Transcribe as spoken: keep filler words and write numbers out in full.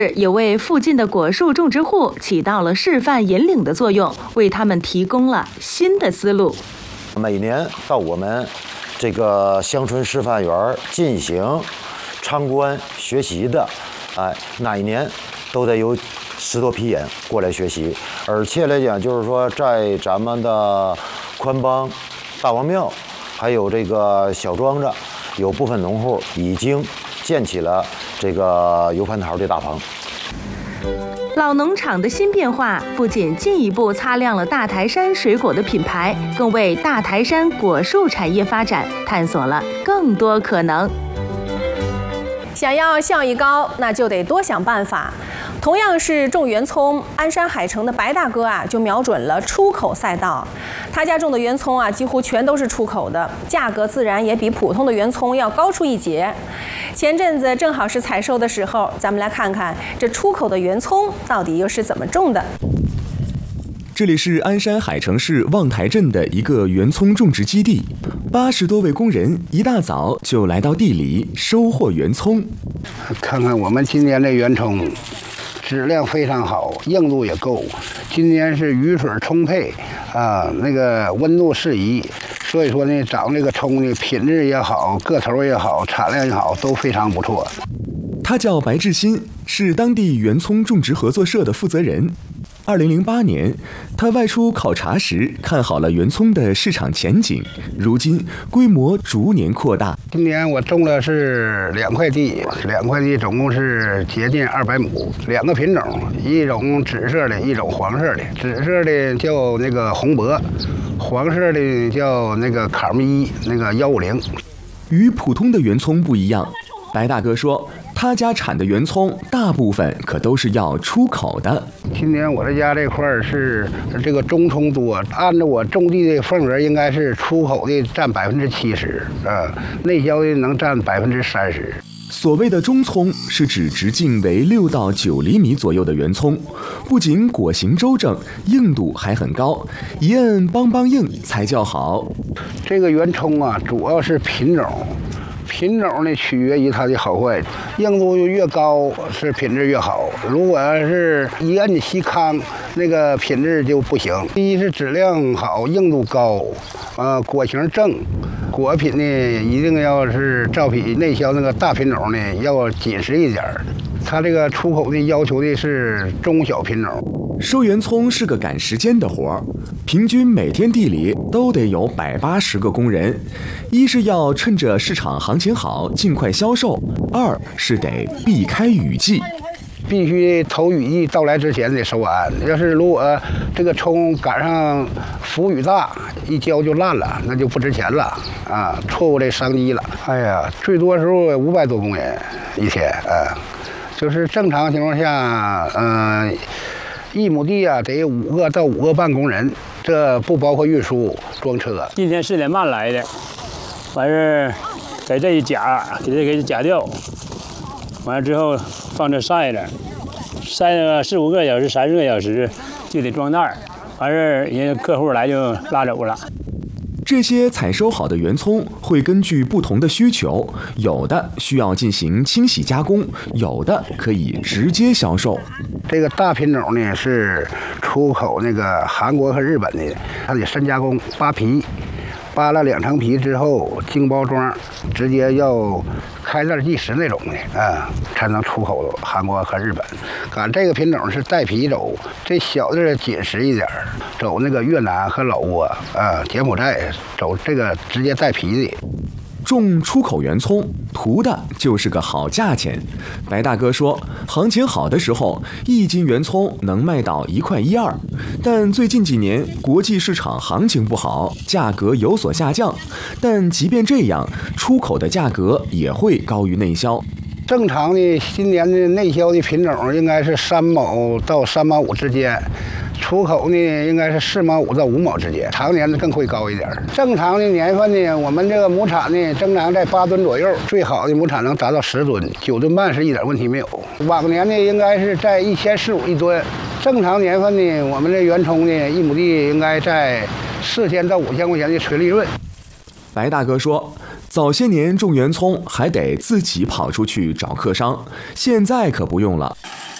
也为附近的果树种植户起到了示范引领的作用，为他们提供了新的思路。 每年到我们这个乡村示范园进行参观学习的，哎，那一年都得有十多批人过来学习。而且来讲，就是说在咱们的宽邦、大王庙，还有这个小庄子，有部分农户已经建起了这个油蟠桃的大棚。 老农场的新变化不仅进一步擦亮了大台山水果的品牌，更为大台山果树产业发展探索了更多可能。 想要效益高，那就得多想办法。同样是种圆葱，鞍山海城的白大哥啊，就瞄准了出口赛道。他家种的圆葱啊，几乎全都是出口的，价格自然也比普通的圆葱要高出一截。前阵子正好是采收的时候，咱们来看看这出口的圆葱到底又是怎么种的。 这里是鞍山海城市望台镇的一个圆葱种植基地，八十多位工人一大早就来到地里收获圆葱。 看看我们今年的圆葱，质量非常好，硬度也够。今年是雨水充沛啊，那个温度适宜，所以说呢，长这个葱呢，品质也好，个头也好，产量也好，都非常不错。 他叫白志新，是当地圆葱种植合作社的负责人。二零零八年，他外出考察时看好了圆葱的市场前景，如今规模逐年扩大。 今年我种的是两块地，两块地总共是接近二百亩，两个品种，一种紫色的，一种黄色的。紫色的叫那个红博，黄色的叫那个卡木一，那个幺五零。 与普通的圆葱不一样，白大哥说，他家产的圆葱大部分可都是要出口的。 今年我这家这块是这个中葱多，按照我种地的份额，应该是出口的占百分之七十，啊，内销的能占百分之三十。 所谓的中葱是指直径为六到九厘米左右的圆葱，不仅果形周正，硬度还很高，一摁梆梆硬才叫好。 这个圆葱啊，主要是品种。品种呢取决于它的好坏，硬度越高是品质越好。如果要是一摁细糠，那个品质就不行。一是质量好，硬度高，呃，果形正，果品呢一定要是照比内销那个大品种呢要紧实一点。它这个出口的要求的是中小品种。 收圆葱是个赶时间的活儿，平均每天地里都得有百八十个工人。一是要趁着市场行情好尽快销售，二是得避开雨季。 必须头雨季到来之前得收完。要是如果这个葱赶上伏雨大，一浇就烂了，那就不值钱了啊，错误的商机了。哎呀，最多时候五百多工人一天啊，就是正常情况下，嗯、呃，一亩地啊得五个到五个半工人，这不包括运输装车。 今天四点半来的，完事儿给这一夹，给这给夹掉。完了之后放这晒着，晒个四五个小时、三四个小时就得装袋儿。完事儿人家客户来就拉走了。 这些采收好的圆葱会根据不同的需求，有的需要进行清洗加工，有的可以直接销售。 这个大品种呢是出口那个韩国和日本的，它得深加工，扒皮。扒了两层皮之后，精包装，直接要开袋计时那种的啊，才能出口韩国和日本。赶这个品种是带皮走，这小的紧实一点，走那个越南和老挝啊、柬埔寨，走这个直接带皮的。 种出口圆葱，图的就是个好价钱。白大哥说，行情好的时候，一斤圆葱能卖到一块一二，但最近几年国际市场行情不好，价格有所下降。但即便这样，出口的价格也会高于内销。 正常的今年的内销的品种应该是三毛到三毛五之间。出口呢，应该是四毛五到五毛之间，常年的更会高一点。正常的年份呢，我们这个亩产呢，正常在八亩左右，最好的亩产能达到十吨，九吨半是一点问题没有。往年呢，应该是在一千四五一吨。正常年份呢，我们这圆葱呢，一亩地应该在四千到五千块钱的纯利润。 白大哥说， 早些年种圆葱还得自己跑出去找客商，现在可不用了。